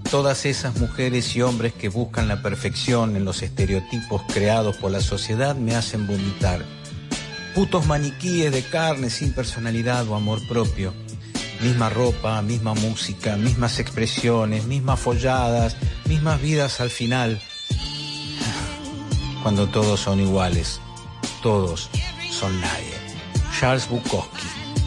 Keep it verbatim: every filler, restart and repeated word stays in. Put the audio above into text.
Todas esas mujeres y hombres que buscan la perfección en los estereotipos creados por la sociedad me hacen vomitar. Putos maniquíes de carne sin personalidad o amor propio. Misma ropa, misma música, mismas expresiones, mismas folladas, mismas vidas al final. Cuando todos son iguales, todos son nadie. Charles Bukowski.